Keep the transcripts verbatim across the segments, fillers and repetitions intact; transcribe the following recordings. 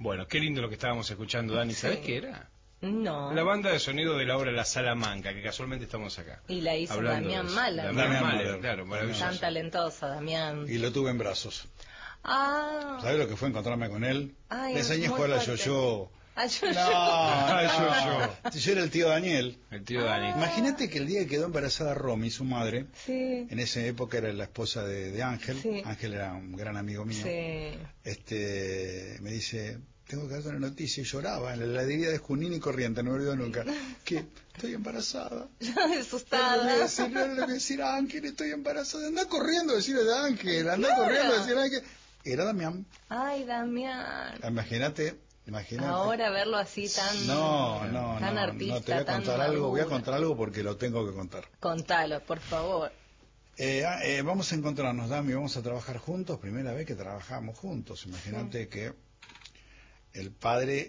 Bueno, qué lindo lo que estábamos escuchando, Dani. Sí. ¿Sabés qué era? No. La banda de sonido de la obra La Salamanca, que casualmente estamos acá. Y la hizo hablando Damián de eso. Mahler. Damián Damián Mahler, Mahler. claro, maravilloso. Tan talentoso, Damián. Y lo tuve en brazos. Ah. ¿Sabés lo que fue encontrarme con él? Ay, Le enseñé a muy jugar a fuerte. yo-yo. Ay, yo, No, yo. no, yo, yo era el tío Daniel. El tío Dani. Imagínate que el día que quedó embarazada Romy, su madre, Sí. en esa época era la esposa de, de Ángel, Sí. Ángel era un gran amigo mío, Sí. este, me dice, tengo que darte una noticia, y lloraba en la heladería de Junín y Corrientes, no me olvido nunca, que estoy embarazada. Yo No le voy a asustada. decir, no le voy a decir a Ángel, estoy embarazada, anda corriendo a decirle a Ángel, anda Claro. corriendo a decirle a Ángel. Era Damián, Ay, Damián. imagínate, imagínate. Ahora verlo así tan, No, no, tan no, artista, no, te voy a tan contar algo, voy a maduro. contar algo porque lo tengo que contar. Contalo, por favor. Eh, ah, eh, vamos a encontrarnos, Dami, vamos a trabajar juntos, primera vez que trabajamos juntos. Imagínate Sí. que el padre,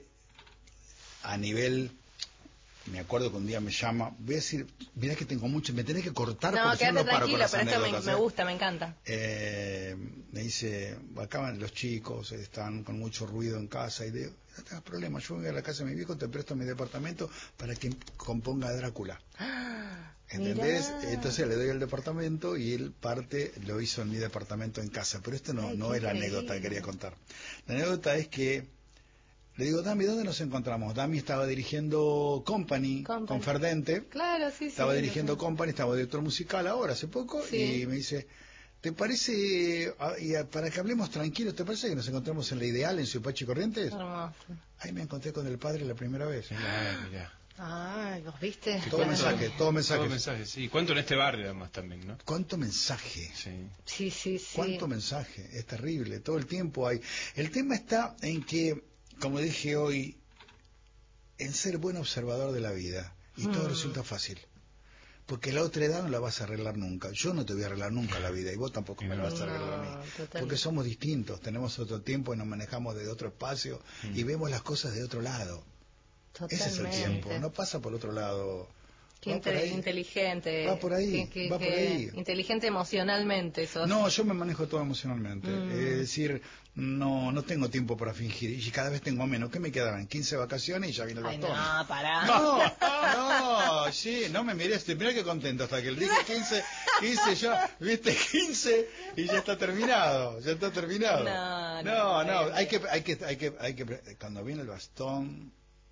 a nivel, me acuerdo que un día me llama, voy a decir, mirá que tengo mucho, me tenés que cortar No, porque si no quédate no paro con tranquilo, las pero esto me, anécdotas, me ¿eh? gusta, me encanta. Eh, me dice, acaban los chicos, están con mucho ruido en casa, y le digo, no tengas problema, yo voy a la casa de mi viejo, te presto mi departamento para que componga Drácula. Ah, ¿Entendés? mirá. Entonces le doy el departamento y él parte lo hizo en mi departamento en casa. Pero esto no, Ay, no qué es la increíble. anécdota que quería contar. La anécdota es que le digo, Dami, ¿dónde nos encontramos? Dami estaba dirigiendo Company, Company. con Ferdente. Claro, sí, sí. Estaba sí, dirigiendo sí. Company, estaba director musical ahora, hace poco. Sí. Y me dice, ¿te parece, ah, y ah, para que hablemos tranquilos, ¿te parece que nos encontremos en la Ideal, en Suipachi Corrientes? Hermoso. Ahí me encontré con el padre la primera vez. Mirá, mirá. Ay, ¿vos viste? Todo mensaje, todo mensaje. Todo mensaje, sí. ¿Cuánto en este barrio además también, no? ¿Cuánto mensaje? Sí. Sí, sí, sí. ¿Cuánto mensaje? Es terrible, todo el tiempo hay. El tema está en que, como dije hoy, en ser buen observador de la vida. Y Mm. todo resulta fácil. Porque la otra edad no la vas a arreglar nunca. Yo no te voy a arreglar nunca la vida y vos tampoco me la vas a arreglar a mí. No, total. Porque somos distintos, tenemos otro tiempo y nos manejamos de otro espacio y vemos las cosas de otro lado. Totalmente. Ese es el tiempo, no pasa por otro lado. Qué Va por inte- ahí. inteligente. Va por ahí, Qué- qué- va por qué ahí. Inteligente emocionalmente sos. No, yo me manejo todo emocionalmente. Mm. Es decir, no no tengo tiempo para fingir. Y cada vez tengo menos. ¿Qué me quedarán? quince vacaciones y ya viene el Ay, bastón. no, pará. No, no, sí, no me mires, mirá qué contento hasta que el dije quince, quince ya, viste, quince y ya está terminado, ya está terminado. No, no, no, no, no. hay que, hay que, hay que, hay que, cuando viene el bastón,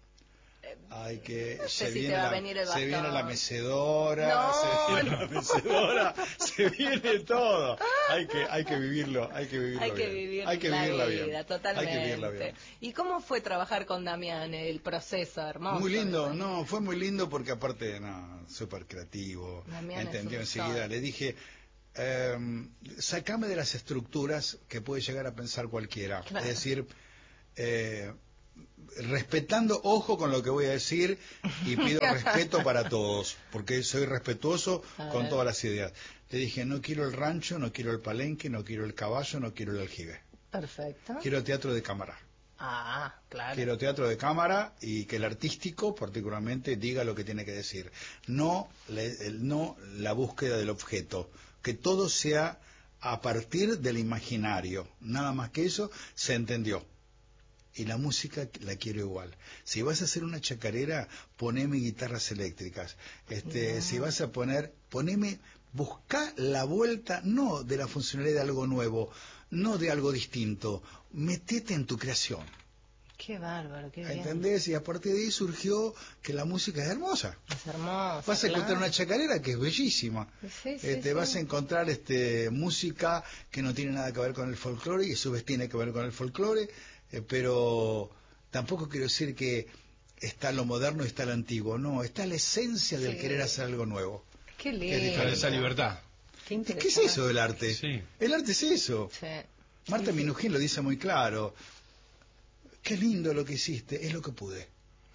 hay que, no sé se si te viene va a la, venir el se viene bastón. la mecedora, No, se viene no. la mecedora, se viene todo. Hay que, hay que vivirlo, hay que vivirlo Hay que bien. vivir hay que la vivirla vida, bien. totalmente. Hay que vivirla bien. ¿Y cómo fue trabajar con Damián, el proceso hermoso? Muy lindo, de- no, fue muy lindo porque aparte, no, súper creativo, Damián es entendió un enseguida, sol. le dije, eh, sacame de las estructuras que puede llegar a pensar cualquiera, Claro. es decir, eh, respetando, ojo con lo que voy a decir, y pido respeto para todos, porque soy respetuoso A con ver. todas las ideas. Le dije, no quiero el rancho, no quiero el palenque, no quiero el caballo, no quiero el aljibe, Perfecto. quiero teatro de cámara. Ah, claro. Quiero teatro de cámara y que el artístico particularmente diga lo que tiene que decir. No, le- el- no la búsqueda del objeto. Que todo sea a partir del imaginario. Nada más que eso se entendió. Y la música la quiero igual. Si vas a hacer una chacarera, poneme guitarras eléctricas. Este, No. Si vas a poner, poneme, busca la vuelta, no de la funcionalidad de algo nuevo, no de algo distinto. Metete en tu creación. Qué bárbaro, qué bien. ¿Entendés? Y a partir de ahí surgió que la música es hermosa. Es hermoso. Vas a encontrar una chacarera que es bellísima. Sí, sí, este, sí. Vas a encontrar este, música que no tiene nada que ver con el folclore y a su vez tiene que ver con el folclore, eh, pero tampoco quiero decir que está lo moderno y está lo antiguo. No, está la esencia del Sí. querer hacer algo nuevo. Qué Qué lindo. diferente. Para esa libertad. Qué interesante. ¿Qué es eso del arte? Sí. El arte es eso. Sí. Marta Sí, sí. Minujín lo dice muy claro. Qué lindo lo que hiciste, es lo que pude.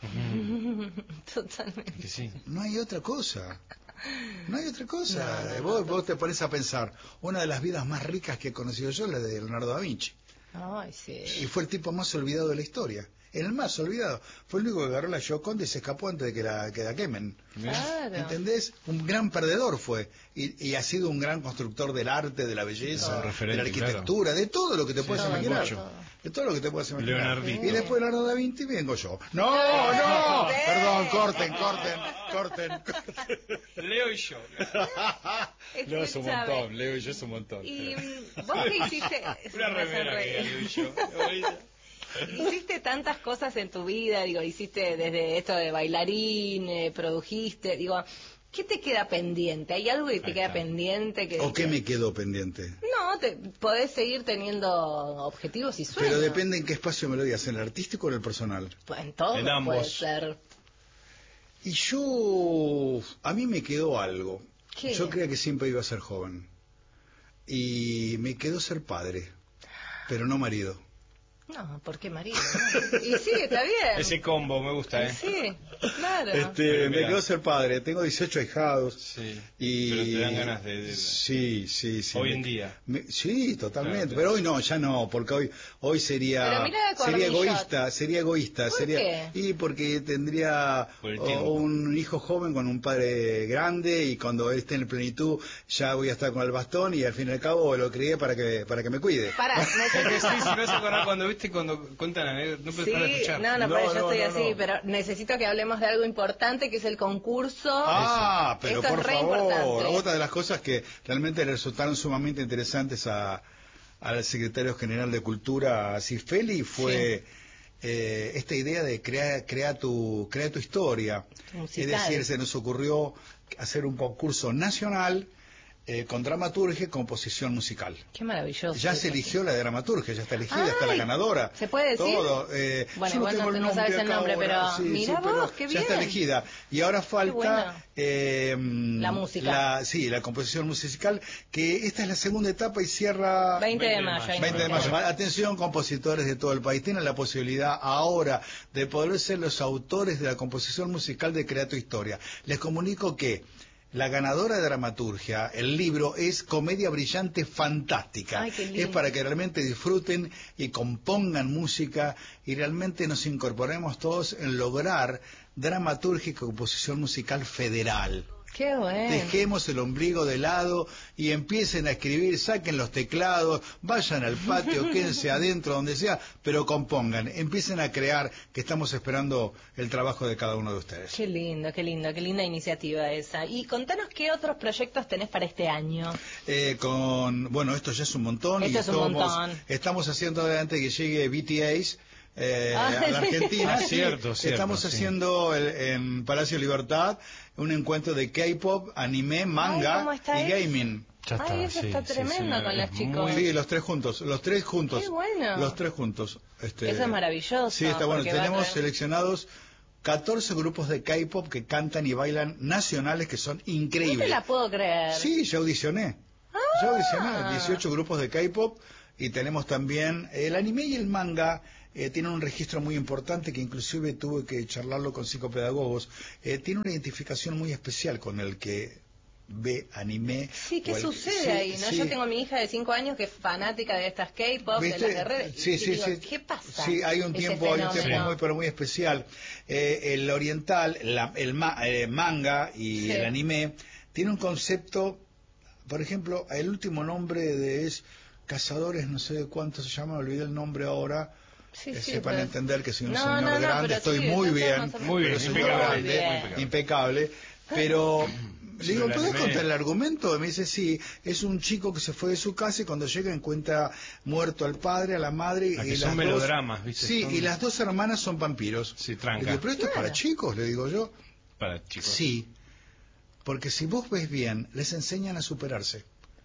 Totalmente. Que sí. No hay otra cosa. No hay otra cosa. No, no, vos, no, vos te pones a pensar, una de las vidas más ricas que he conocido yo es la de Leonardo da Vinci. Ay, sí. Y fue el tipo más olvidado de la historia. El más olvidado. Fue el único que agarró la Gioconda y se escapó antes de que la, que la quemen. Claro. ¿Entendés? Un gran perdedor fue. Y, y ha sido un gran constructor del arte, de la belleza, Un de referente, la arquitectura, de todo lo que te Sí, puedes sí, imaginar. mucho. todo. de todo lo que te puedas imaginar. Leonardito. Y después Leonardo da Vinci vengo yo. No, no, perdón, corten, corten, corten, corten. Leo y yo. Leo es un Escúchame. montón, Leo y yo es un montón. Y mm, vos que hiciste... Una me hace remera que reír. Leo y yo. Hiciste tantas cosas en tu vida, digo, hiciste desde esto de bailarín, eh, produjiste, digo, ¿qué te queda pendiente? ¿Hay algo que te Ahí queda está. pendiente? Que ¿O qué que- me quedó pendiente? No, te, podés seguir teniendo objetivos y sueños. Pero depende en qué espacio me lo digas, en el artístico o en el personal. Pues en todo En puede ambos. ser. Y yo, a mí me quedó algo. ¿Qué? Yo creía que siempre iba a ser joven. Y me quedó ser padre, pero no marido. No, ¿por qué marido? No. Y sí, está bien. Ese combo me gusta, ¿eh? Sí, claro. Este, Pero me mira. quedó ser padre. Tengo dieciocho ahijados. Sí. Y Pero te dan ganas de... de- Sí, sí, sí. Hoy Me- en día. me- sí, totalmente. Claro. Pero hoy no, ya no, porque hoy hoy sería Pero mira de sería Cornillot. egoísta, sería egoísta, ¿Por sería qué? y porque tendría Por el o, tiempo. un hijo joven con un padre grande y cuando él esté en plenitud ya voy a estar con el bastón y al fin y al cabo lo crié para que para que me cuide. Pará, Sí, necesito... sí, si no se acuerdan cuando viste cuando cuentan anécdotas, no puedes Sí, parar de escuchar. no, no, No, pero yo no, estoy no, así, no. pero necesito que hablemos de algo importante que es el concurso. Ah, pero Esto es por re favor, importante. otra de las cosas que realmente le resultaron sumamente interesantes a, al secretario general de Cultura, Cifeli, fue eh, esta idea de crear, crear tu, crear tu historia. Musical. Es decir, se nos ocurrió hacer un concurso nacional eh, con dramaturgia y composición musical. Qué maravilloso. Ya se eso. eligió la dramaturgia, ya está elegida, está la Ay, ganadora. ¿se puede decir? Todo. Eh, Bueno, yo igual tengo no- el no sabes el acá nombre, ahora, pero mirá pero vos, qué ya está bien. elegida. Y ahora falta bueno. eh, La música. la- sí, la composición musical, que esta es la segunda etapa y cierra veinte de veinte de mayo. mayo. ahí veinte de nos mayo. queda. Atención, compositores de todo el país, tienen la posibilidad ahora de poder ser los autores de la composición musical de Crea tu Historia. Les comunico que la ganadora de dramaturgia, el libro, es Comedia Brillante Fantástica. Ay, qué lindo. Es para que realmente disfruten y compongan música y realmente nos incorporemos todos en lograr dramaturgia y composición musical federal. Qué bueno. Dejemos el ombligo de lado y empiecen a escribir, saquen los teclados, vayan al patio, quédense adentro, donde sea, pero compongan, empiecen a crear, que estamos esperando el trabajo de cada uno de ustedes. Qué lindo, qué lindo, qué linda iniciativa esa. Y contanos qué otros proyectos tenés para este año. Eh, con, bueno, esto ya es un montón Esto y es un estamos, montón. estamos haciendo adelante que llegue B T As. Eh, Ah, a la Argentina. Ah, Sí, cierto, cierto, estamos sí. haciendo el- en Palacio Libertad un encuentro de K-pop, anime, manga Ay, ¿cómo está y eso? gaming. Ya está, Ay, eso sí, está sí, tremendo sí, con los es chicos. muy- Sí, los tres juntos, los tres juntos. Qué bueno. Los tres juntos. Este, Eso es maravilloso, Sí, está bueno. porque va a Tenemos traer- seleccionados catorce grupos de K-pop que cantan y bailan nacionales que son No te increíbles. la puedo creer. Sí, ya audicioné. Ah. Ya audicioné dieciocho grupos de K-pop y tenemos también el anime y el manga. Eh, tienen un registro muy importante que inclusive tuve que charlarlo con psicopedagogos. Eh, tiene una identificación muy especial con el que ve anime. Sí, ¿qué o el- sucede sí, ahí? ¿no? sí. Yo tengo a mi hija de cinco años que es fanática de estas K-pop, de ¿Viste? las guerreras. Sí, y sí, digo, sí. ¿qué pasa? Sí, hay un Ese tiempo, hay un fenómeno. tiempo muy, pero muy especial. Eh, el oriental, la- el ma- eh, manga y Sí. el anime tiene un concepto, por ejemplo, el último nombre de es Cazadores, no sé cuánto se llama, olvidé el nombre ahora. Sí, Eh, sí, sepan pero- entender que soy un No, señor no, no, grande, pero estoy sí, muy no sé, bien, más o menos. Muy bien, pero señor impecable, grande, muy bien. impecable, pero le digo, el ¿podés anime- contar el argumento? Me dice, sí, es un chico que se fue de su casa y cuando llega encuentra muerto al padre, a la madre Ah, y que son las melodramas, dos, ¿viste? Sí, Son- y las dos hermanas son vampiros. Sí, tranca. Le digo, pero esto es para Claro. chicos, le digo yo. Para chicos. Sí, porque si vos ves bien, les enseñan a superarse.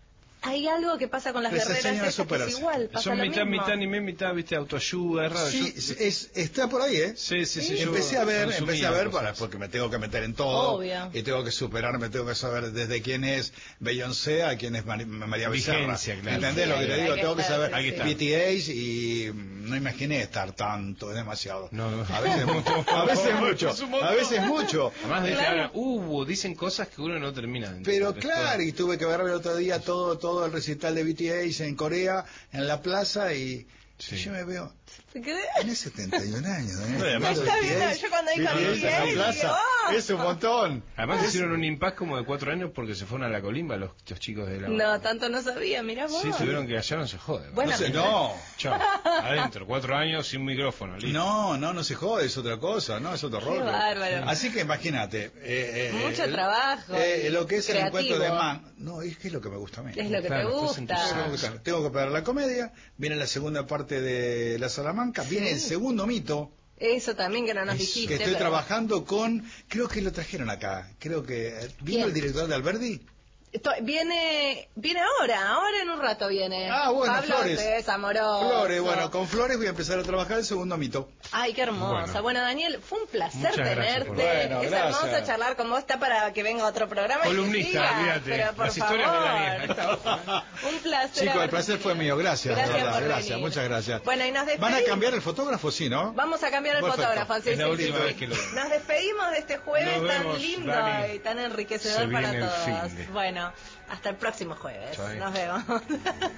Hay algo que pasa con las Les guerreras enseñan a esas que es superarse. igual, pasa Son lo mitad, mismo. mitad anime, mitad, viste, autoayuda, es raro. Sí, Yo- es, está por ahí, ¿eh? sí, sí, sí, yo Empecé a ver, consumía empecé a ver cosas. para, porque me tengo que meter en todo Obvio. y tengo que superarme, tengo que saber desde quién es Beyoncé a quién es Mari- María Becerra. Vigencia, claro. ¿Entendés Sí, lo que hay- te hay digo? que Tengo que estar, saber sí, sí. B T As y mm, no imaginé estar tanto, es demasiado. No, no. A veces mucho, a veces mucho, Es un montón. a veces mucho. Además de que Claro. hablan, uh, dicen cosas que uno no termina de Pero entender. claro, y tuve que verme el otro día todo todo el recital de B T As en Corea, en la plaza, y, Sí. y yo me veo, ¿Te quedé? tenés setenta y un años, ¿eh? No, y además- Viendo Está B T bien, As, yo cuando digo B T As B T A en la digo, plaza. Es un montón. Además hicieron un impasse como de cuatro años porque se fueron a la colimba los, los chicos de la... No, tanto no sabía, mirá vos. Sí, tuvieron que allá no se jode. Bueno, No sé, no. Chao, adentro, cuatro años sin micrófono, listo. No, no, no se jode, es otra cosa, no, es otro Qué rollo. bárbaro. Así que imagínate. Eh, eh, Mucho el- trabajo eh, y lo que es el creativo. encuentro de man. No, es que es lo que me gusta a mí. Es lo que Claro, te estás gusta. entusiasmado. Tengo que pegar la comedia, viene la segunda parte de La Salamanca, viene el segundo mito, Eso también que no nos es- dijiste. que estoy pero- trabajando con, creo que lo trajeron acá, creo que vino ¿Quién? el director de Alberdi. Esto- Viene, viene ahora, ahora en un rato viene. Ah, bueno, Pablo Flores. es amoroso. Flores, bueno, con Flores voy a empezar a trabajar el segundo mito. Ay, qué hermosa. Bueno. Bueno. Daniel, fue un placer Muchas gracias tenerte. por- Bueno, es gracias. hermoso charlar con vos. Está para que venga otro programa. y que Columnista, siga, olvídate. Pero por Las historias de favor. Daniel. Ahí está, ojo, ¿eh? Un placer. Chicos, el haberte placer fue tenido. mío, gracias, de Gracias verdad, por gracias, venir. muchas gracias. Bueno, y nos despedimos. ¿Van a cambiar el fotógrafo? Sí, ¿no? Vamos a cambiar el Perfecto. fotógrafo. sí, Es la sí, última sí, vez sí. que lo veo. Nos despedimos de este jueves Nos tan vemos, lindo Dani. y tan enriquecedor Se para viene el todos. fin de- Bueno, hasta el próximo jueves. Chao. Nos vemos.